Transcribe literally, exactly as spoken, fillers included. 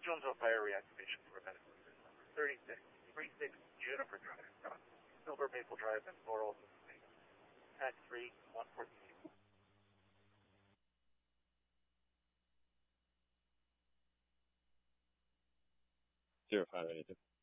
Jonesville Fire Reactivation Preventative Service number thirty-six thirty-six Juniper Drive, Silver Maple Drive, and Floral Estates. At three one four zero. Zero five eighty two.